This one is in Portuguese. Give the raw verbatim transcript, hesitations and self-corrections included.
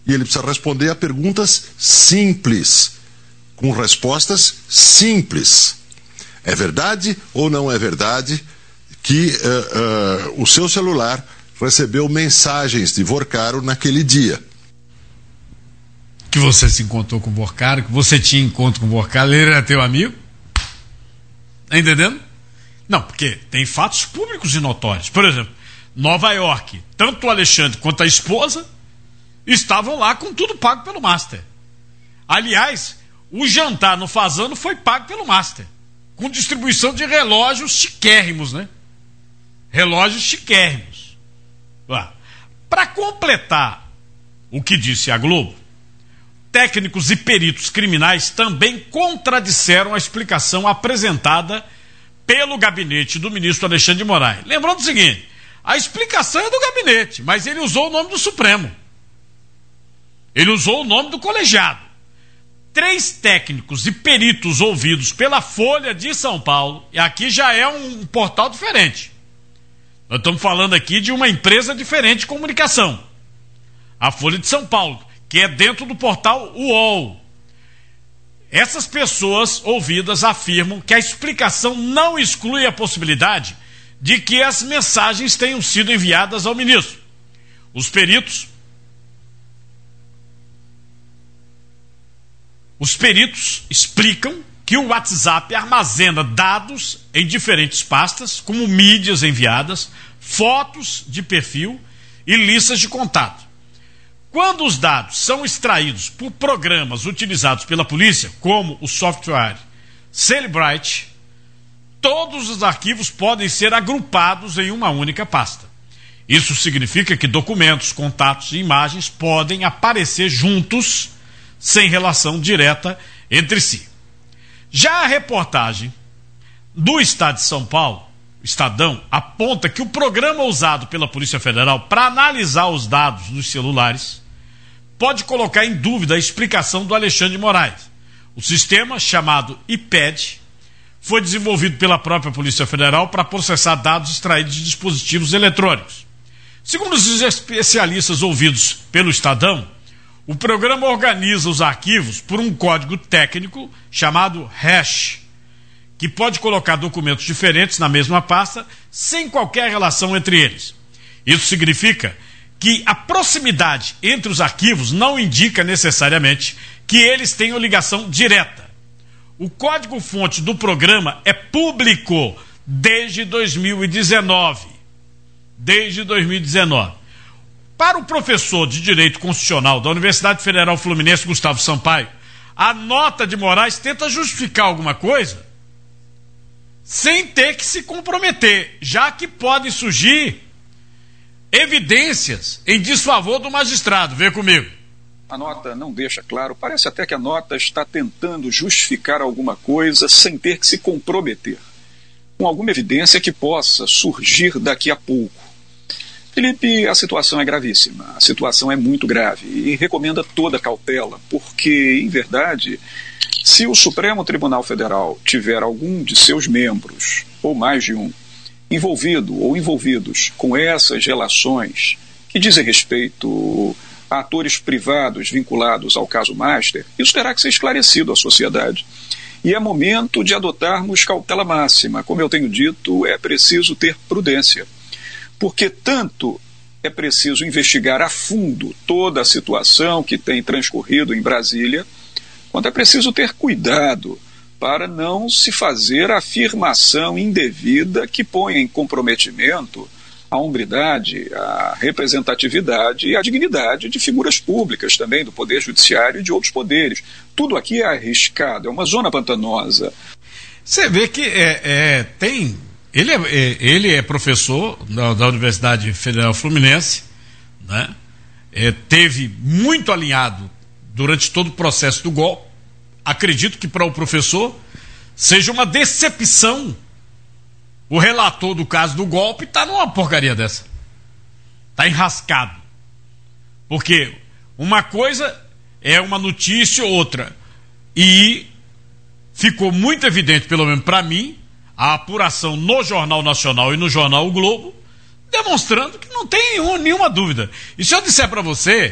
E ele precisa responder a perguntas simples, com respostas simples. É verdade ou não é verdade que uh, uh, o seu celular recebeu mensagens de Vorcaro naquele dia? Que você se encontrou com o Vorcaro, que você tinha encontro com o Vorcaro, ele era teu amigo? Tá entendendo? Não, porque tem fatos públicos e notórios. Por exemplo, Nova York, tanto o Alexandre quanto a esposa estavam lá com tudo pago pelo Master. Aliás, o jantar no Fazano foi pago pelo Master, com distribuição de relógios chiquérrimos, né? Relógios chiquérrimos. Para completar o que disse a Globo, técnicos e peritos criminais também contradisseram a explicação apresentada pelo gabinete do ministro Alexandre de Moraes. Lembrando o seguinte, a explicação é do gabinete, mas ele usou o nome do Supremo. Ele usou o nome do colegiado. Três técnicos e peritos ouvidos pela Folha de São Paulo, e aqui já é um portal diferente. Nós estamos falando aqui de uma empresa diferente de comunicação. A Folha de São Paulo, que é dentro do portal U O L. Essas pessoas ouvidas afirmam que a explicação não exclui a possibilidade de que as mensagens tenham sido enviadas ao ministro. Os peritos Os peritos explicam que o WhatsApp armazena dados em diferentes pastas, como mídias enviadas, fotos de perfil e listas de contato. Quando os dados são extraídos por programas utilizados pela polícia, como o software Celebrite, todos os arquivos podem ser agrupados em uma única pasta. Isso significa que documentos, contatos e imagens podem aparecer juntos, sem relação direta entre si. Já a reportagem do Estado de São Paulo, Estadão, aponta que o programa usado pela Polícia Federal para analisar os dados dos celulares pode colocar em dúvida a explicação do Alexandre de Moraes. O sistema, chamado I P E D, foi desenvolvido pela própria Polícia Federal para processar dados extraídos de dispositivos eletrônicos. Segundo os especialistas ouvidos pelo Estadão, o programa organiza os arquivos por um código técnico chamado hash, que pode colocar documentos diferentes na mesma pasta sem qualquer relação entre eles. Isso significa que a proximidade entre os arquivos não indica necessariamente que eles tenham ligação direta. O código-fonte do programa é público desde dois mil e dezenove. Desde dois mil e dezenove. Para o professor de Direito Constitucional da Universidade Federal Fluminense, Gustavo Sampaio, a nota de Moraes tenta justificar alguma coisa sem ter que se comprometer, já que podem surgir evidências em desfavor do magistrado. Vê comigo. A nota não deixa claro, parece até que a nota está tentando justificar alguma coisa sem ter que se comprometer, com alguma evidência que possa surgir daqui a pouco. Felipe, a situação é gravíssima, a situação é muito grave e recomenda toda cautela, porque, em verdade, se o Supremo Tribunal Federal tiver algum de seus membros, ou mais de um, envolvido ou envolvidos com essas relações que dizem respeito a atores privados vinculados ao caso Master, isso terá que ser esclarecido à sociedade. E é momento de adotarmos cautela máxima. Como eu tenho dito, é preciso ter prudência. Porque tanto é preciso investigar a fundo toda a situação que tem transcorrido em Brasília, quanto é preciso ter cuidado para não se fazer afirmação indevida que ponha em comprometimento a hombridade, a representatividade e a dignidade de figuras públicas também, do Poder Judiciário e de outros poderes. Tudo aqui é arriscado, é uma zona pantanosa. Você vê que é, é, tem... Ele é, ele é professor da, da Universidade Federal Fluminense, né? É, teve muito alinhado durante todo o processo do golpe. Acredito que para o professor seja uma decepção o relator do caso do golpe está numa porcaria dessa. Está enrascado. Porque uma coisa é uma notícia, outra. E ficou muito evidente, pelo menos para mim, a apuração no Jornal Nacional e no Jornal O Globo, demonstrando que não tem nenhuma dúvida. E se eu disser para você